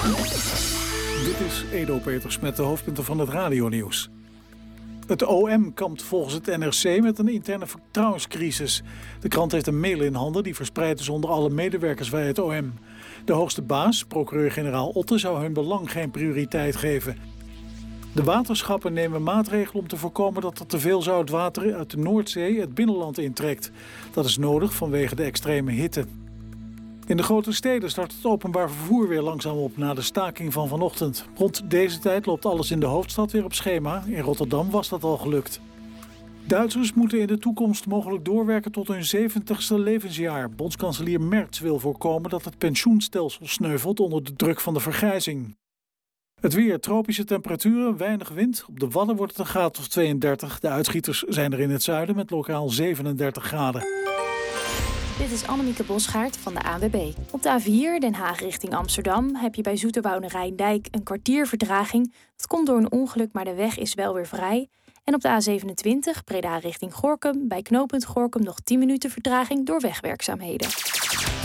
Dit is Edo Peters met de hoofdpunten van het radionieuws. Het OM kampt volgens het NRC met een interne vertrouwenscrisis. De krant heeft een mail in handen die verspreid is onder alle medewerkers bij het OM. De hoogste baas, procureur-generaal Otte, zou hun belang geen prioriteit geven. De waterschappen nemen maatregelen om te voorkomen dat er te veel zoutwater uit de Noordzee het binnenland intrekt. Dat is nodig vanwege de extreme hitte. In de grote steden start het openbaar vervoer weer langzaam op na de staking van vanochtend. Rond deze tijd loopt alles in de hoofdstad weer op schema. In Rotterdam was dat al gelukt. Duitsers moeten in de toekomst mogelijk doorwerken tot hun 70ste levensjaar. Bondskanselier Merz wil voorkomen dat het pensioenstelsel sneuvelt onder de druk van de vergrijzing. Het weer, tropische temperaturen, weinig wind. Op de Wadden wordt het een graad of 32. De uitschieters zijn er in het zuiden met lokaal 37 graden. Dit is Annemieke Bosgaard van de ANWB. Op de A4 Den Haag richting Amsterdam heb je bij Zoeterwoude Rijndijk een kwartier vertraging. Dat komt door een ongeluk, maar de weg is wel weer vrij. En op de A27 Breda richting Gorinchem bij knooppunt Gorinchem nog 10 minuten vertraging door wegwerkzaamheden.